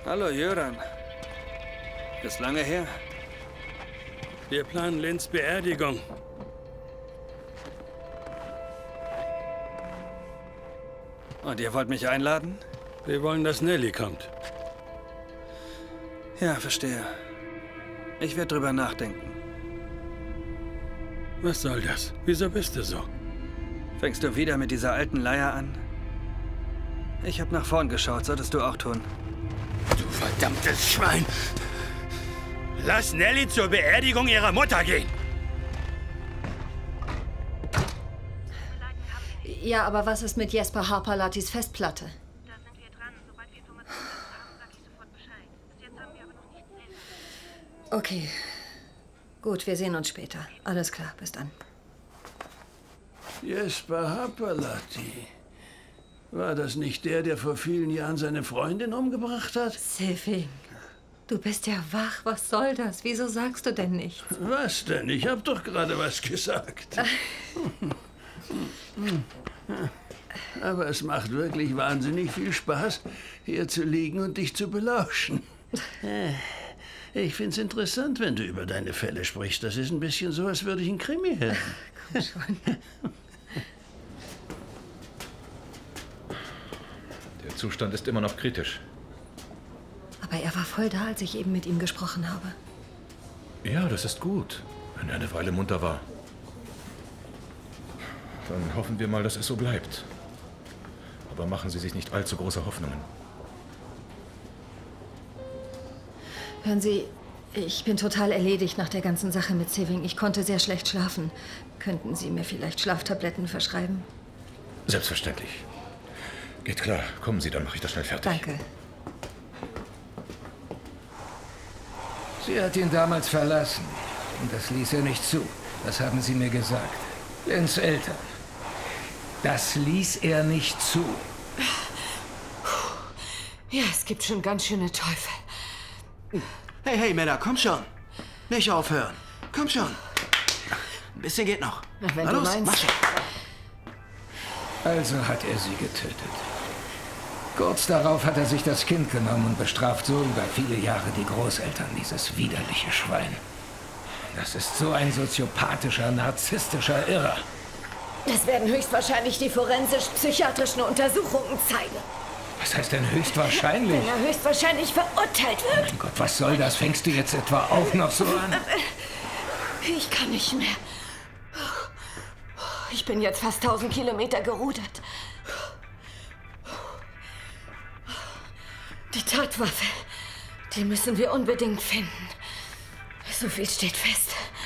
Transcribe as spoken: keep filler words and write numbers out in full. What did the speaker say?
Hallo, Jöran. Ist lange her? Wir planen Lens Beerdigung. Und ihr wollt mich einladen? Wir wollen, dass Nelly kommt. Ja, verstehe. Ich werde drüber nachdenken. Was soll das? Wieso bist du so? Fängst du wieder mit dieser alten Leier an? Ich habe nach vorn geschaut, solltest du auch tun. Du verdammtes Schwein! Lass Nelly zur Beerdigung ihrer Mutter gehen! Ja, aber was ist mit Jesper Harpalatis Festplatte? Da sind wir dran. Sobald wir Informationen haben, sag ich sofort Bescheid. Bis jetzt haben wir aber noch nichts Seltenes. Okay. Gut, wir sehen uns später. Alles klar, bis dann. Jesper Harpalati. War das nicht der, der vor vielen Jahren seine Freundin umgebracht hat? Seving, du bist ja wach. Was soll das? Wieso sagst du denn nichts? Was denn? Ich hab doch gerade was gesagt. Aber es macht wirklich wahnsinnig viel Spaß, hier zu liegen und dich zu belauschen. Ich find's interessant, wenn du über deine Fälle sprichst. Das ist ein bisschen so, als würde ich einen Krimi hören. Komm schon. Der Zustand ist immer noch kritisch. Aber er war voll da, als ich eben mit ihm gesprochen habe. Ja, das ist gut, wenn er eine Weile munter war. Dann hoffen wir mal, dass es so bleibt. Aber machen Sie sich nicht allzu große Hoffnungen. Hören Sie, ich bin total erledigt nach der ganzen Sache mit Seving. Ich konnte sehr schlecht schlafen. Könnten Sie mir vielleicht Schlaftabletten verschreiben? Selbstverständlich. Geht klar. Kommen Sie, dann mache ich das schnell fertig. Danke. Sie hat ihn damals verlassen. Und das ließ er nicht zu. Das haben Sie mir gesagt. Lens Eltern. Das ließ er nicht zu. Ja, es gibt schon ganz schöne Teufel. Hey, hey, Männer, komm schon. Nicht aufhören. Komm schon. Ein bisschen geht noch. Na, wenn Na du los, meinst. mach schon. Also hat er sie getötet. Kurz darauf hat er sich das Kind genommen und bestraft so über viele Jahre die Großeltern, dieses widerliche Schwein. Das ist so ein soziopathischer, narzisstischer Irrer. Das werden höchstwahrscheinlich die forensisch-psychiatrischen Untersuchungen zeigen. Was heißt denn höchstwahrscheinlich? Wenn er höchstwahrscheinlich verurteilt Oh wird. mein Gott, was soll das? Fängst du jetzt etwa auch noch so an? Ich kann nicht mehr. Ich bin jetzt fast tausend Kilometer gerudert. Die Tatwaffe, die müssen wir unbedingt finden. So viel steht fest.